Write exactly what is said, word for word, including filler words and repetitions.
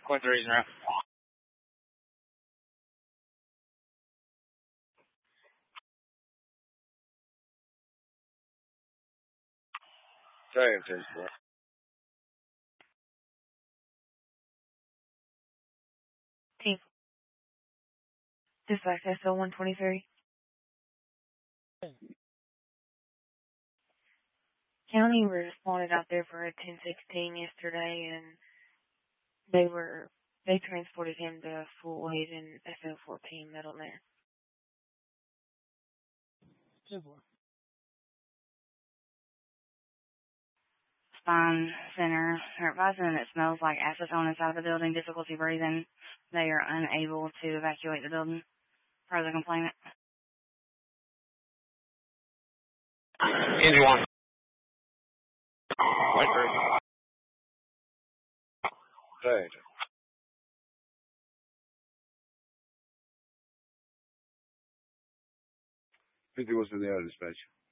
Quincy Reason Route. Sorry, ten four. Team. Dispatch S O one twenty-three. County responded out there for a ten sixteen yesterday, and they were they transported him to Fort Wade and S O fourteen middle there. ten four. Spine Center are advising that it smells like acetone inside the building, difficulty breathing. They are unable to evacuate the building. Further complainant. Indy one. White bird. Sorry. fifty was in the air dispatch.